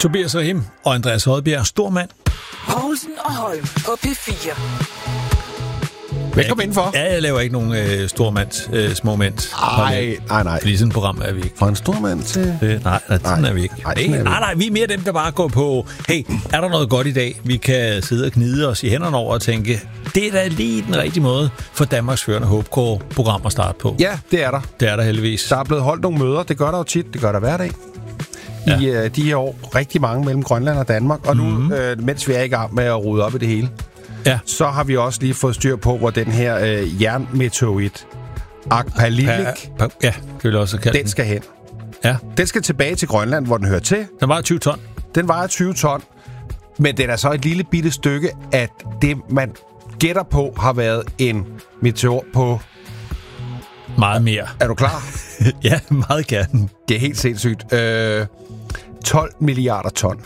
Tobias Rahim og Andreas Hodbjerg, stor mand. Poulsen og Holm på P4. Velkommen indenfor. Ja, jeg laver ikke nogen små mænd. Nej. Fordi sådan et program er vi ikke. Fra en stor mand til... Nej, sådan er vi ikke. Nej, vi er mere dem, der bare går på, hey, er der noget godt i dag? Vi kan sidde og gnide os i hænderne over og tænke, det er da lige den rigtige måde for Danmarks førende håbkår-program at starte på. Ja, det er der. Det er der heldigvis. Der er blevet holdt nogle møder. Det gør der jo tit. Det gør der hver dag. I de her år. Rigtig mange mellem Grønland og Danmark. Og nu, mens vi er i gang med at rode op i det hele, så har vi også lige fået styr på, hvor den her jernmeteorit, Agpalilik, det vil også kalde den skal hen. Ja. Den skal tilbage til Grønland, hvor den hører til. Den vejer 20 ton. Den vejer 20 ton. Men den er så et lille bitte stykke, at det, man gætter på, har været en meteor på... Meget mere. Er du klar? Ja, meget gerne. Det er helt sindssygt. 12 milliarder ton.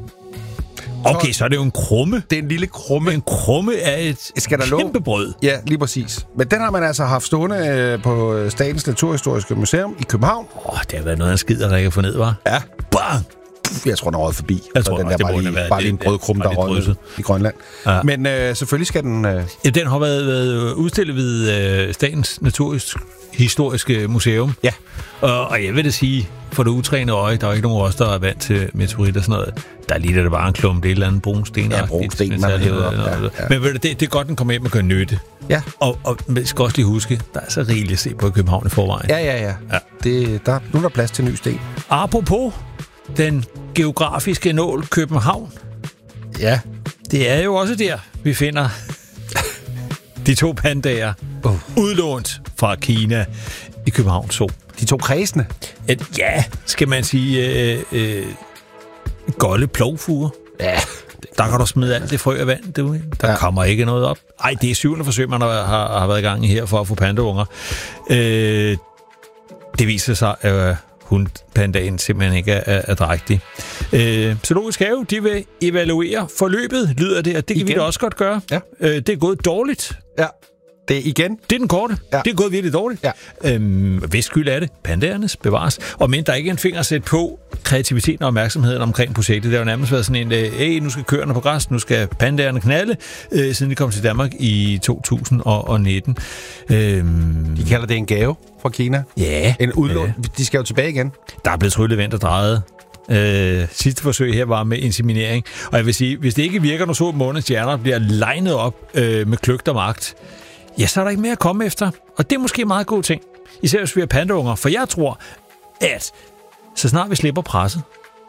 Okay, så er det jo en krumme. Det er en lille krumme. En krumme er et kæmpe brød. Ja, lige præcis. Men den har man altså haft stående på Statens Naturhistoriske Museum i København. Det har været noget af en skider, der ikke har fundet, var. Ja. Bang! Jeg tror, den er røget forbi. Jeg tror, den der bare lige en brødkrumme, der er røget i Grønland. Ja. Men selvfølgelig skal den... Ja, den har været udstillet ved Statens Naturhistoriske Museum. Ja. Og jeg vil da sige, for det utrænede øje, der er ikke nogen af os, der er vant til meteorit og sådan noget. Der ligner det bare en klump, det er et eller andet brunsten. Ja, brunsten, man har hævet op. Ja. Men det er godt, den kommer hjem og gør nytte. Ja. Og vi skal også lige huske, der er så rigeligt at se på i København i forvejen. Ja. Nu er der plads til ny sten. Apropos den geografiske nål København. Ja. Det er jo også der, vi finder de 2 pandaer udlånt fra Kina i København Zoo. De 2 kredsene? Ja, skal man sige golde plovfuger. Ja. Der kan du smide alt det frø af vand, du. Der kommer ikke noget op. Ej, det er 7. forsøg, man har været i gang her for at få pandaunger. Det viser sig, at hundpandaen simpelthen ikke er drægtig. Zoologisk Have, de vil evaluere forløbet, lyder det, og det kan vi da også godt gøre. Ja. Det er gået dårligt. Ja. Det er igen. Det er den korte. Ja. Det er gået virkelig dårligt. Ja. Hvis skyld er det, pandaernes bevares. Og men der er ikke en finger sæt på kreativiteten og opmærksomheden omkring projektet. Det har jo nærmest været sådan en, nu skal køerne på græs, nu skal pandaerne knalde, siden de kom til Danmark i 2019. De kalder det en gave fra Kina. Ja. En udlån. Ja. De skal jo tilbage igen. Der er blevet tryllet vendt og drejet. Sidste forsøg her var med inseminering. Og jeg vil sige, hvis det ikke virker, når så månedens hjerner bliver legnet op med kløgt og magt, ja, så er der ikke mere at komme efter. Og det er måske en meget god ting. Især hvis vi er pandaunger. For jeg tror, at så snart vi slipper presset,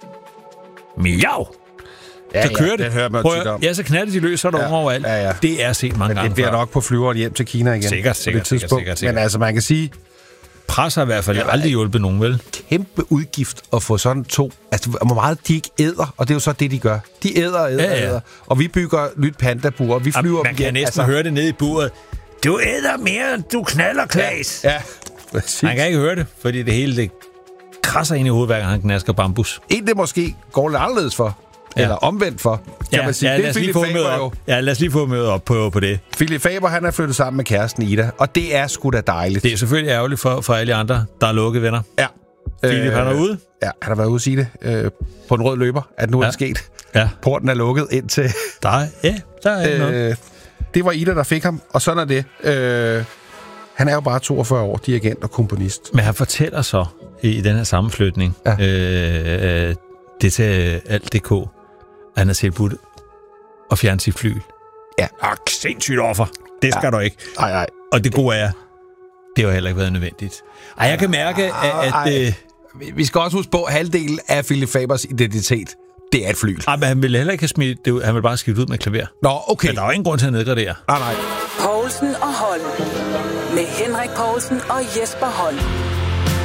miau, så kører det. Hører man tit om. Ja, så knalder de løs, så er der unger overalt. Ja. Det er set mange gange. Det bliver nok på flyveren hjem til Kina igen. Sikkert. Men altså, man kan sige... Pres har i hvert fald aldrig hjulpet nogen, vel? Kæmpe udgift at få sådan 2... Altså, hvor meget de ikke æder, og det er jo så det, de gør. De æder. Og vi bygger nyt pandabur, og vi flyver... Man kan næsten høre det nede i buret. Du æder mere, end du knaller, Klaas. Ja, præcis. Man kan ikke høre det, fordi det hele det krasser ind i hovedet, hver gang han knasker bambus. En det måske går lidt anderledes for. Ja. Eller omvendt for, kan man sige. Ja, det er Philip Faber jo. Ja, lad os lige få mødet op på det. Philip Faber, han er flyttet sammen med kæresten Ida, og det er sgu da dejligt. Det er selvfølgelig ærgerligt for alle andre, der er lukket venner. Ja. Philip, han er ude. Ja, han har været ude at sige det på en rød løber, at nu er det sket. Ja. Porten er lukket ind til... Der er noget. Det var Ida, der fik ham, og sådan er det. Han er jo bare 42 år, dirigent og komponist. Men han fortæller så i den her sammenflytning, det til alt.dk, han har tilbudt at fjerne sit fly. Ja. Sindssygt offer. Det skal du ikke. Nej. Og det gode er, det har heller ikke været nødvendigt. Jeg kan mærke, at... Vi skal også huske på, at halvdelen af Philip Fabers identitet, det er et fly. Men han ville heller ikke have smidt det. Han ville bare skifte ud med klaver. Nå, okay. Men der er jo ingen grund til at nedgradere. Nej. Poulsen og Holm. Med Henrik Poulsen og Jesper Holm.